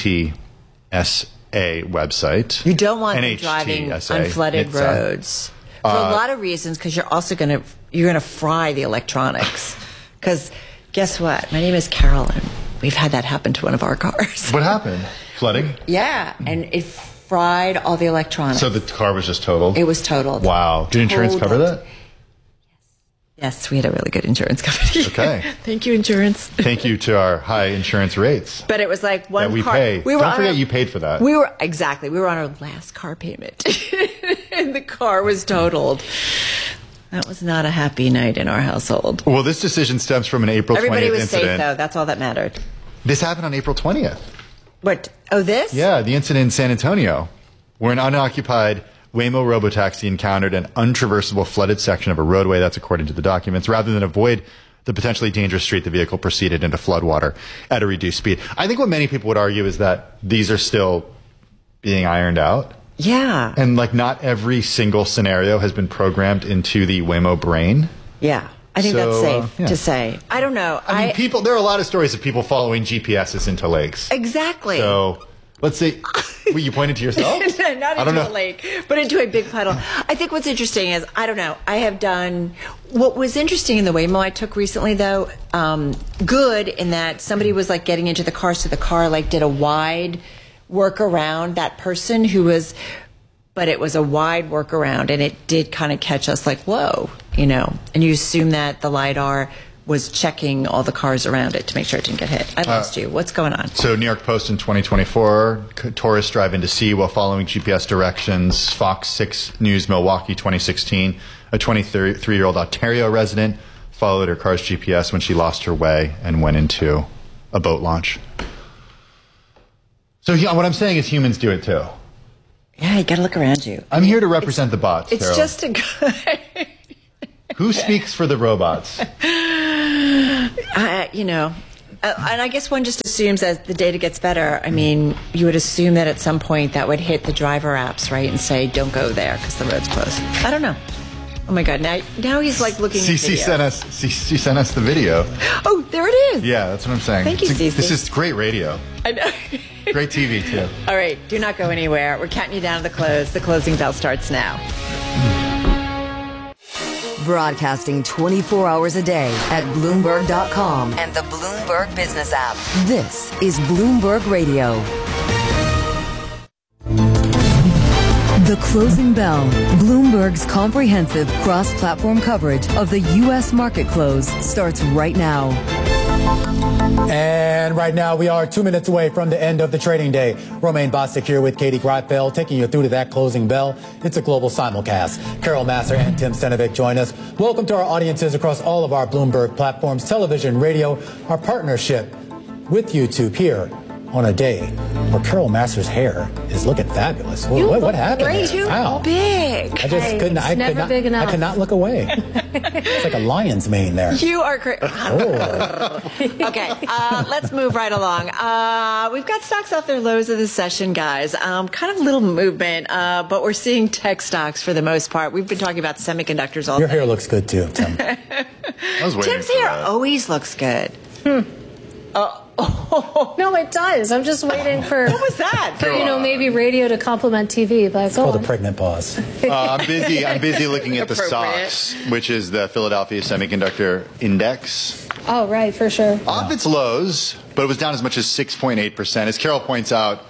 NTSA website. You don't want them driving on flooded roads for a lot of reasons, because you're also going to fry the electronics. Because guess what? My name is Carolyn. We've had that happen to one of our cars. What happened? Flooding? Yeah, and it fried all the electronics. So the car was just totaled? It was totaled. Wow. Did insurance cover that? Yes, we had a really good insurance company. Okay. Thank you, insurance. Thank you to our high insurance rates. But it was like one that we car. pay. Don't forget you paid for that. We were on our last car payment, and the car was totaled. That was not a happy night in our household. Well, this decision stems from an April 20th incident. Everybody was safe, though. That's all that mattered. This happened on April 20th. What? Oh, this? Yeah, the incident in San Antonio, where an unoccupied Waymo robotaxi encountered an untraversable flooded section of a roadway. That's according to the documents. Rather than avoid the potentially dangerous street, the vehicle proceeded into floodwater at a reduced speed. I think what many people would argue is that these are still being ironed out. Yeah. And like not every single scenario has been programmed into the Waymo brain. Yeah. I think that's safe to say. I don't know. I mean, there are a lot of stories of people following GPSs into lakes. Exactly. So Let's see. Wait, you pointed to yourself? Not into a lake, but into a big puddle. I think what's interesting is, I don't know, I have done, what was interesting in the Waymo I took recently, though, good in that somebody was like getting into the car, so the car like did a wide work around that person who was, but it was a wide work around, and it did kind of catch us like, whoa, you know, and you assume that the LiDAR was checking all the cars around it to make sure it didn't get hit. I lost you. What's going on? So New York Post in 2024, tourists drive into sea while following GPS directions. Fox 6 News Milwaukee 2016, a 23-year-old Ontario resident followed her car's GPS when she lost her way and went into a boat launch. So what I'm saying is humans do it too. Yeah, you got to look around you. I'm here to represent the bots, It's Carol. just a good... Who speaks for the robots? You know, and I guess one just assumes as the data gets better, I mean, you would assume that at some point that would hit the driver apps, right, and say, don't go there because the road's closed. I don't know. Oh, my God. Now he's, like, looking at CC sent us the video. Oh, there it is. Yeah, that's what I'm saying. Thank you, CC. This is great radio. I know. Great TV, too. All right. Do not go anywhere. We're counting you down to the close. The closing bell starts now. Broadcasting 24 hours a day at Bloomberg.com and the Bloomberg Business app. This is Bloomberg Radio. The Closing Bell. Bloomberg's comprehensive cross-platform coverage of the U.S. market close starts right now. And right now, we are 2 minutes away from the end of the trading day. Romaine Bostick here with Katie Greifeld, taking you through to that closing bell. It's a global simulcast. Carol Massar and Tim Stenovic join us. Welcome to our audiences across all of our Bloomberg platforms, television, radio, our partnership with YouTube here on a day where Carol Massar's hair is looking fabulous. What happened? Great, too. Wow. Big. I just couldn't. I could not look away. It's like a lion's mane there. You are crazy. Oh. Okay, let's move right along. We've got stocks off their lows of the session, guys. Kind of little movement, but we're seeing tech stocks for the most part. We've been talking about semiconductors all Your day. hair looks good too, Tim. Tim's hair always looks good. No, it does. I'm just waiting for what was that? For maybe radio to complement TV. But it's called a pregnant pause. I'm busy looking at the stocks, which is the Philadelphia Semiconductor Index. Oh, right, for sure. Off its lows, but it was down as much as 6.8%. As Carol points out,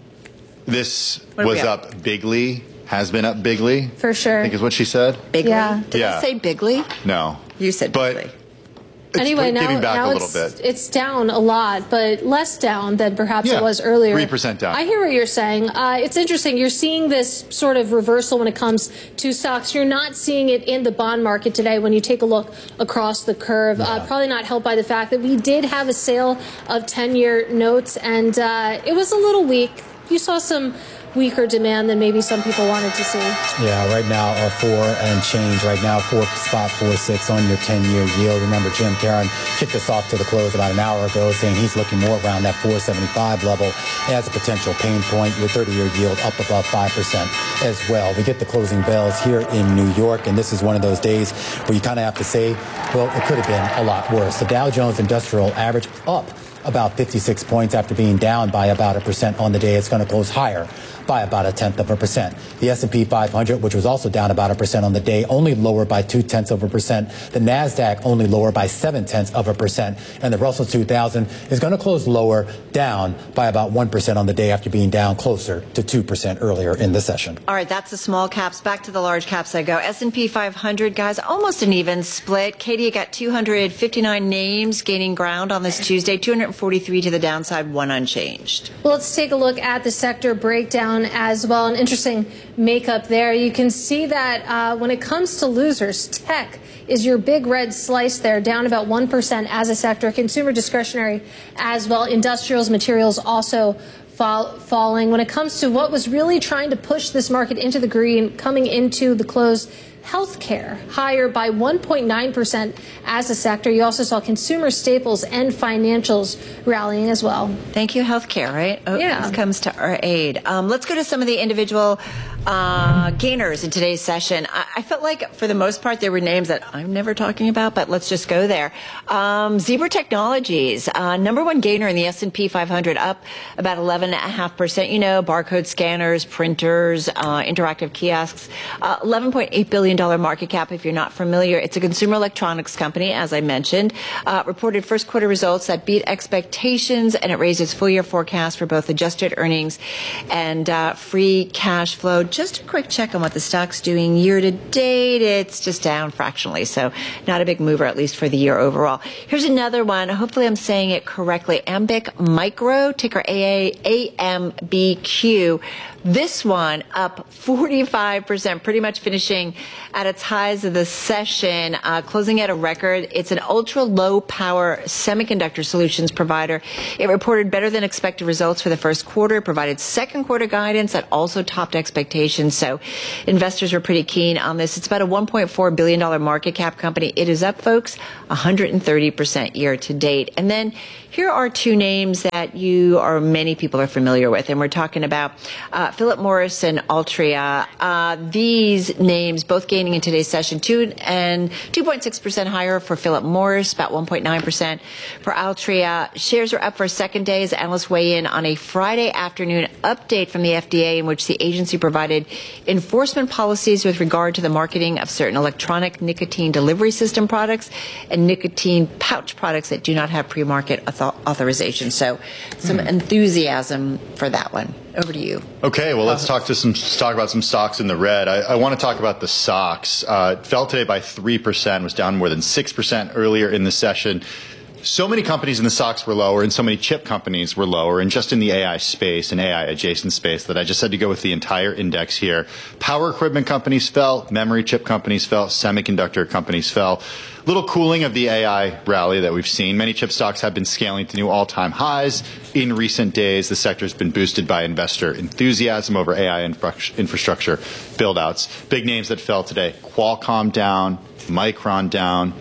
this was up bigly, has been up bigly. For sure. I think is what she said. Bigly? Yeah. Did I say bigly? No. You said bigly. Anyway, giving back now a little bit. It's down a lot, but less down than perhaps it was earlier. 3% down. I hear what you're saying. It's interesting. You're seeing this sort of reversal when it comes to stocks. You're not seeing it in the bond market today when you take a look across the curve. Probably not helped by the fact that we did have a sale of 10-year notes, and it was a little weak. You saw some weaker demand than maybe some people wanted to see. Yeah, right now, 4 and change. Right now, 4.46 on your 10-year yield. Remember, Jim Caron kicked us off to the close about an hour ago, saying he's looking more around that 4.75 level as a potential pain point. Your 30-year yield up above 5% as well. We get the closing bells here in New York, and this is one of those days where you kind of have to say, well, it could have been a lot worse. The Dow Jones Industrial Average up about 56 points after being down by about 1% on the day. It's going to close higher by about 0.1%. The S&P 500, which was also down about 1% on the day, only lower by 0.2%. The NASDAQ only lower by 0.7%. And the Russell 2000 is going to close lower, down by about 1% on the day after being down closer to 2% earlier in the session. All right, that's the small caps. Back to the large caps I go. S&P 500, guys, almost an even split. Katie, you got 259 names gaining ground on this Tuesday, 243 to the downside, 1 unchanged. Well, let's take a look at the sector breakdown as well. An interesting makeup there. You can see that when it comes to losers, tech is your big red slice there, down about 1% as a sector. Consumer discretionary as well. Industrials, materials also falling. When it comes to what was really trying to push this market into the green coming into the close, healthcare higher by 1.9% as a sector. You also saw consumer staples and financials rallying as well. Thank you, healthcare, right? Oh, yeah. This comes to our aid. Let's go to some of the individual Gainers in today's session. I felt like, for the most part, there were names that I'm never talking about, but let's just go there. Zebra Technologies, number one gainer in the S&P 500, up about 11.5%. You know, barcode scanners, printers, interactive kiosks, $11.8 billion market cap. If you're not familiar, it's a consumer electronics company, as I mentioned. Reported first quarter results that beat expectations, and it raised its full year forecast for both adjusted earnings and free cash flow. Just a quick check on what the stock's doing year to date. It's just down fractionally, so not a big mover, at least for the year overall. Here's another one. Hopefully I'm saying it correctly. Ambiq Micro, ticker AMBQ. This one up 45%, pretty much finishing at its highs of the session, closing at a record. It's an ultra-low power semiconductor solutions provider. It reported better than expected results for the first quarter. It provided second quarter guidance that also topped expectations. So investors were pretty keen on this. It's about a $1.4 billion market cap company. It is up, folks, 130% year to date. And then here are two names that many people are familiar with, and we're talking about Philip Morris and Altria. These names both gaining in today's session, 2.6% higher for Philip Morris, about 1.9% for Altria. Shares are up for a second day as analysts weigh in on a Friday afternoon update from the FDA in which the agency provided enforcement policies with regard to the marketing of certain electronic nicotine delivery system products and nicotine pouch products that do not have pre-market authorization. So some enthusiasm for that one. Over to you. Okay, well, let's talk about some stocks in the red. I want to talk about the SOX. It fell today by 3%, was down more than 6% earlier in the session. So many companies in the SOX were lower, and so many chip companies were lower, and just in the AI space and AI adjacent space, that I just had to go with the entire index here. Power equipment companies fell, memory chip companies fell, semiconductor companies fell. Little cooling of the AI rally that we've seen. Many chip stocks have been scaling to new all-time highs in recent days. The sector has been boosted by investor enthusiasm over AI infrastructure build-outs. Big names that fell today: Qualcomm down, Micron down,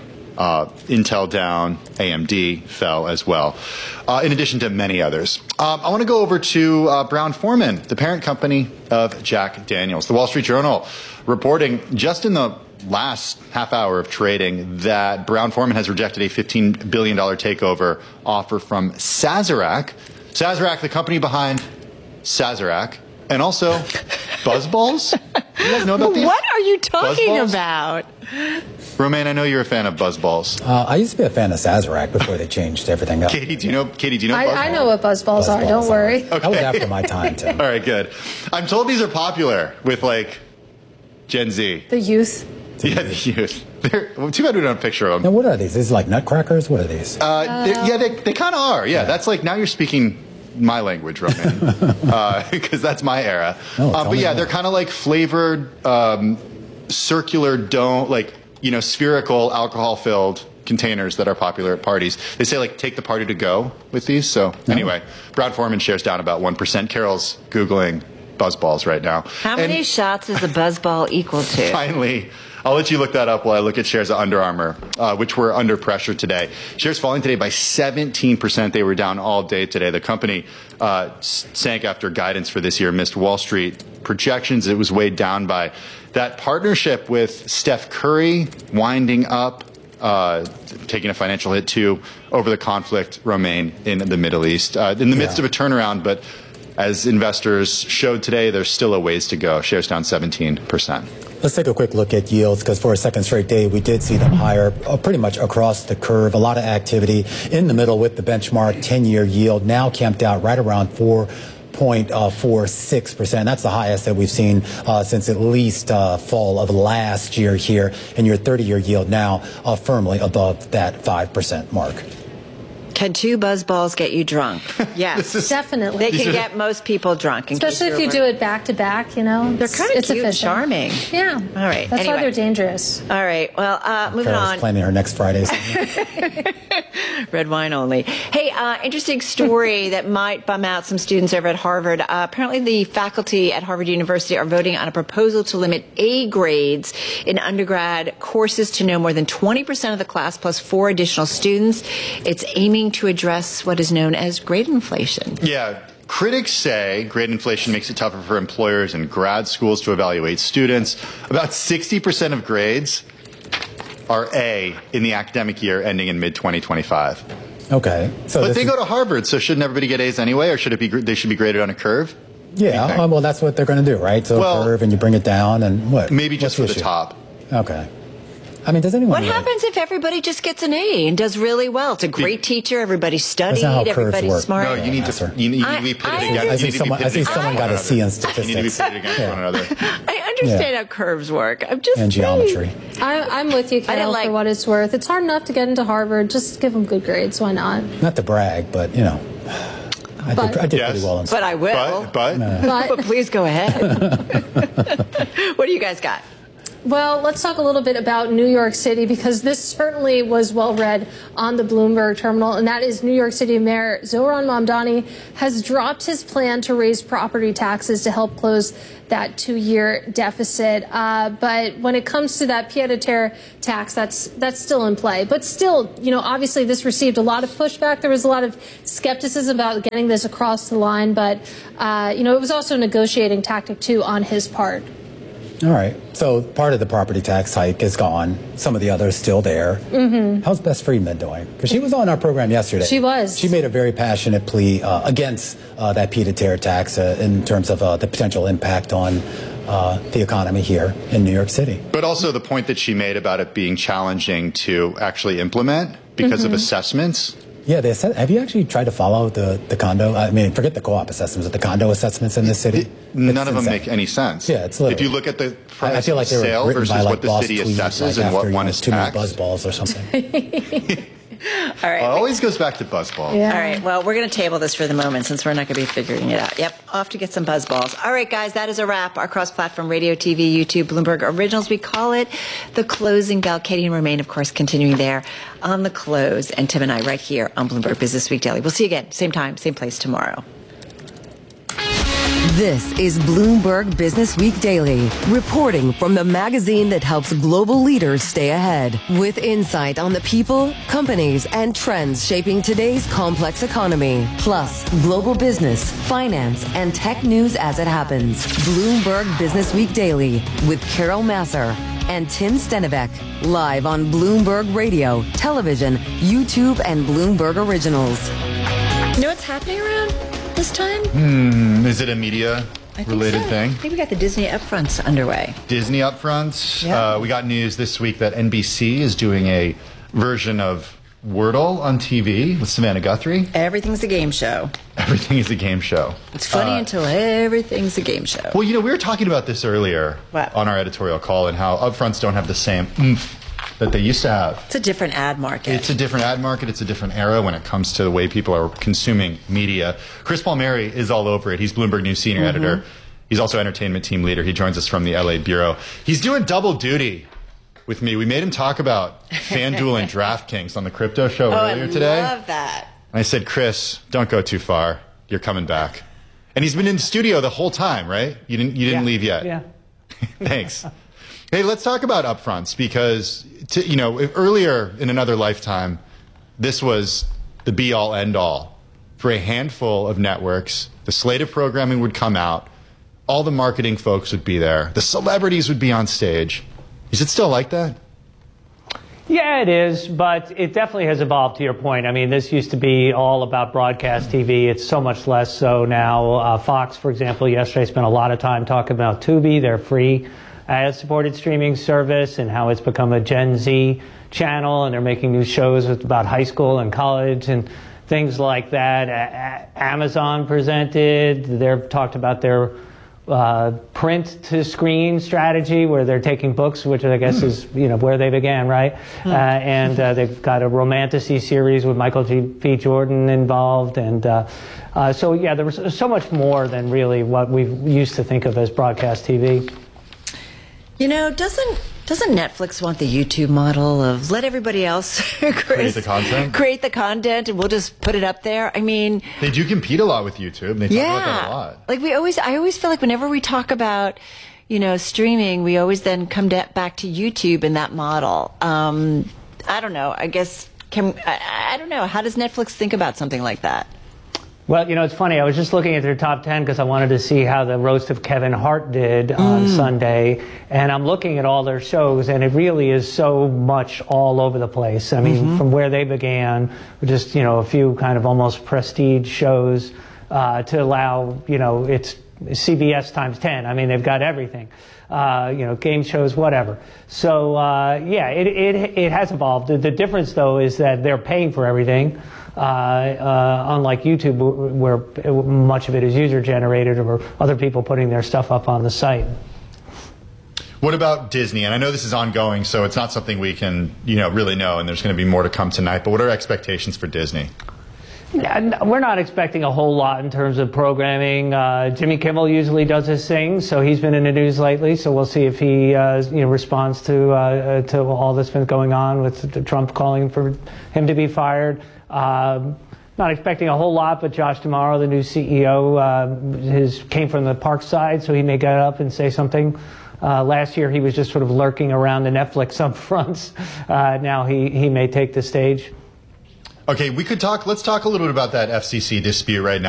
Intel down, AMD fell as well, in addition to many others. I want to go over to Brown-Forman, the parent company of Jack Daniels. The Wall Street Journal reporting just in the last half hour of trading that Brown-Forman has rejected a $15 billion takeover offer from Sazerac. Sazerac, the company behind Sazerac, and also BuzzBalls. You guys know about these? What are you talking about? Romaine, I know you're a fan of BuzzBalls. I used to be a fan of Sazerac before they changed everything up. Katie, do you know BuzzBalls? I know what BuzzBalls are. Don't worry. Okay. That was after my time, too. All right, good. I'm told these are popular with, Gen Z. The youth. Yeah, the youth. Too bad we don't have a picture of them. Now, what are these? Is like nutcrackers? What are these? They kind of are. Yeah, that's now you're speaking my language, Romaine, because that's my era. But yeah, they're kind of like flavored, circular dome, spherical alcohol-filled containers that are popular at parties. They say take the party to go with these. So anyway, Brown-Forman shares down about 1%. Carol's Googling BuzzBalls right now. How many shots is a BuzzBall equal to? Finally, I'll let you look that up while I look at shares of Under Armour, which were under pressure today. Shares falling today by 17%. They were down all day today. The company sank after guidance for this year missed Wall Street projections. It was weighed down by that partnership with Steph Curry winding up, taking a financial hit too over the conflict, Romaine, in the Middle East. In the midst of a turnaround, but as investors showed today, there's still a ways to go. Shares down 17%. Let's take a quick look at yields, because for a second straight day, we did see them higher pretty much across the curve. A lot of activity in the middle with the benchmark 10-year yield now camped out right around 4.46%. That's the highest that we've seen since at least fall of last year here. And your 30-year yield now firmly above that 5% mark. Can two BuzzBalls get you drunk? Yes, definitely. They can get most people drunk. Especially if you do it back to back, They're kind of cute and charming. Yeah. All right. That's why they're dangerous. All right. Well, moving Carol's on. planning her next Fridays. Red wine only. Hey, interesting story that might bum out some students over at Harvard. Apparently, the faculty at Harvard University are voting on a proposal to limit A grades in undergrad courses to no more than 20% of the class plus 4 additional students. It's aiming working to address what is known as grade inflation. Yeah. Critics say grade inflation makes it tougher for employers and grad schools to evaluate students. About 60% of grades are A in the academic year ending in mid-2025. Okay. But they go to Harvard, so shouldn't everybody get A's anyway, or should it be they should be graded on a curve? Yeah, well, that's what they're going to do, right? So a curve, and you bring it down, and what? Maybe just for the top. Okay. I mean, does anyone... What happens if everybody just gets an A and does really well? It's a great teacher. Everybody studied. Everybody's smart. No, you need to you need to be pitted against. I think someone got a C in statistics. You need to be pitted against one another. I understand how curves work. I'm just and geometry. I'm with you, Carol, for what it's worth. It's hard enough to get into Harvard. Just give them good grades. Why not? Not to brag, but, you know, I did pretty well in But I will. But please go ahead. What do you guys got? Well, let's talk a little bit about New York City, because this certainly was well read on the Bloomberg terminal, and that is New York City Mayor Zohran Mamdani has dropped his plan to raise property taxes to help close that 2-year deficit. But when it comes to that pied-à-terre tax, that's still in play. But still, you know, obviously this received a lot of pushback. There was a lot of skepticism about getting this across the line, but, you know, it was also a negotiating tactic, too, on his part. All right. So part of the property tax hike is gone. Some of the others still there. Mm-hmm. How's Bess Friedman doing? Because she was on our program yesterday. She was. She made a very passionate plea against that pied-à-terre tax in terms of the potential impact on the economy here in New York City. But also the point that she made about it being challenging to actually implement because of assessments. Yeah, have you actually tried to follow the condo? I mean, forget the co-op assessments, but the condo assessments in this city? None of them make any sense. Yeah, it's literally. If you look at the price I feel like of they were sale written versus by, like, what the Boss city Tweed, assesses like and what after, one is too many taxed. buzz balls or something. All right. It always goes back to buzzball. Yeah. All right. Well, we're going to table this for the moment since we're not going to be figuring it out. Yep. Off to get some buzz balls. All right, guys. That is a wrap. Our cross-platform radio, TV, YouTube, Bloomberg Originals. We call it the closing bell. Katie and Romaine, of course, continuing there on the close. And Tim and I right here on Bloomberg Business Week Daily. We'll see you again. Same time, same place tomorrow. This is Bloomberg Business Week Daily, reporting from the magazine that helps global leaders stay ahead, with insight on the people, companies, and trends shaping today's complex economy, plus global business, finance, and tech news as it happens. Bloomberg Business Week Daily with Carol Massar and Tim Stenivek, live on Bloomberg Radio, television, YouTube, and Bloomberg Originals. You know what's happening around this time? Is it a media-related thing? I think we got the Disney upfronts underway. Disney upfronts. Yeah. We got news this week that NBC is doing a version of Wordle on TV with Savannah Guthrie. Everything's a game show. Everything is a game show. It's funny until everything's a game show. Well, you know, we were talking about this earlier on our editorial call and how upfronts don't have the same oomph that they used to have. It's a different ad market. It's a different ad market. It's a different era when it comes to the way people are consuming media. Chris Palmieri is all over it. He's Bloomberg News senior editor. He's also entertainment team leader. He joins us from the LA bureau. He's doing double duty with me. We made him talk about FanDuel and DraftKings on the crypto show earlier today. I love that. I said, Chris, don't go too far. You're coming back. And he's been in the studio the whole time, right? You didn't leave yet. Yeah. Thanks. Hey, let's talk about upfronts because, you know, earlier in another lifetime, this was the be-all, end-all. For a handful of networks, the slate of programming would come out, all the marketing folks would be there, the celebrities would be on stage. Is it still like that? Yeah, it is, but it definitely has evolved to your point. I mean, this used to be all about broadcast TV. It's so much less so now. Fox, for example, yesterday spent a lot of time talking about Tubi, their free ad-supported streaming service, and how it's become a Gen Z channel, and they're making new shows about high school and college and things like that. Amazon presented. They've talked about their print-to-screen strategy, where they're taking books, which I guess is where they began, right? And they've got a romantasy series with Michael P. Jordan involved, and so yeah, there was so much more than really what we used to think of as broadcast TV. You know, doesn't Netflix want the YouTube model of let everybody else create the content, and we'll just put it up there? I mean, they do compete a lot with YouTube. They talk about that a lot. Like I always feel like whenever we talk about, streaming, we always then come back to YouTube and that model. I don't know. I guess I don't know. How does Netflix think about something like that? Well, it's funny. I was just looking at their top 10 because I wanted to see how the roast of Kevin Hart did on Sunday. And I'm looking at all their shows, and it really is so much all over the place. I mean, from where they began, just, a few kind of almost prestige shows to allow, it's CBS times 10. I mean, they've got everything. Game shows, whatever. So, it has evolved. The difference, though, is that they're paying for everything. Unlike YouTube, where much of it is user-generated or other people putting their stuff up on the site. What about Disney? And I know this is ongoing, so it's not something we can, really know, and there's going to be more to come tonight. But what are expectations for Disney? We're not expecting a whole lot in terms of programming. Jimmy Kimmel usually does his thing, so he's been in the news lately. So we'll see if he, responds to all that's been going on with Trump calling for him to be fired. Not expecting a whole lot, but Josh D'Amaro, the new CEO, came from the Park side, so he may get up and say something. Last year, he was just sort of lurking around the Netflix upfronts. Now he may take the stage. Okay, let's talk a little bit about that FCC dispute right now.